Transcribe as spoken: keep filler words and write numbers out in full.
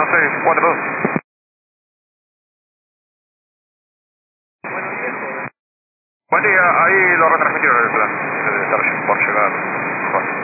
seis cuatro dos. Buen día, ahí lo retransmitieron el plan. Debe estar por llegar. Bueno.